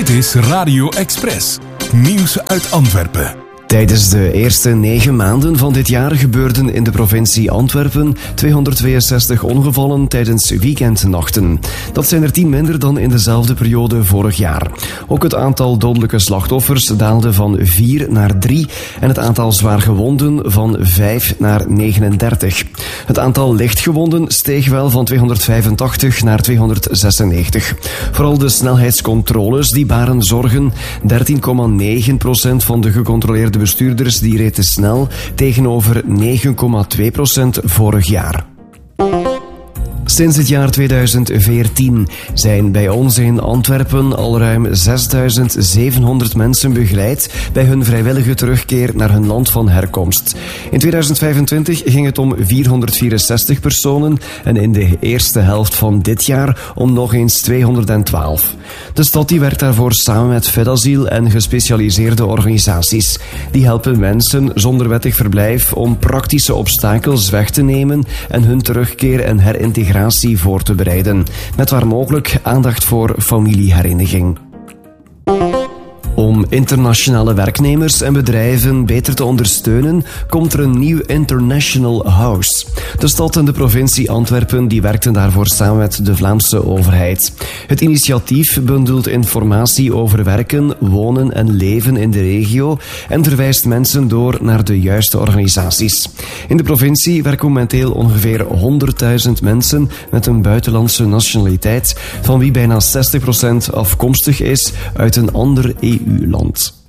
is Radio Express. Nieuws uit Antwerpen. Tijdens de eerste 9 maanden van dit jaar gebeurden in de provincie Antwerpen 262 ongevallen tijdens weekendnachten. Dat zijn er 10 minder dan in dezelfde periode vorig jaar. Ook het aantal dodelijke slachtoffers daalde van 4 naar 3 en het aantal zwaargewonden van 5 naar 39. Het aantal lichtgewonden steeg wel van 285 naar 296. Vooral de snelheidscontroles die baren zorgen. 13,9% van de gecontroleerde bestuurders die reed te snel tegenover 9,2% vorig jaar. Sinds het jaar 2014 zijn bij ons in Antwerpen al ruim 6.700 mensen begeleid bij hun vrijwillige terugkeer naar hun land van herkomst. In 2025 ging het om 464 personen en in de eerste helft van dit jaar om nog eens 212. De stad die werkt daarvoor samen met Fedasiel en gespecialiseerde organisaties. Die helpen mensen zonder wettig verblijf om praktische obstakels weg te nemen en hun terugkeer en herintegratie voor te bereiden, met waar mogelijk aandacht voor familiehereniging. Om internationale werknemers en bedrijven beter te ondersteunen, komt er een nieuw International House. De stad en de provincie Antwerpen die werkten daarvoor samen met de Vlaamse overheid. Het initiatief bundelt informatie over werken, wonen en leven in de regio en verwijst mensen door naar de juiste organisaties. In de provincie werken momenteel ongeveer 100.000 mensen met een buitenlandse nationaliteit, van wie bijna 60% afkomstig is uit een ander EU-land.